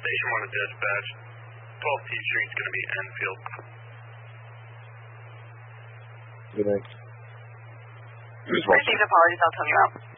Station 1 to dispatch. 12 T Street is going to be Enfield. Good night. Received apologies, I'll tell you out.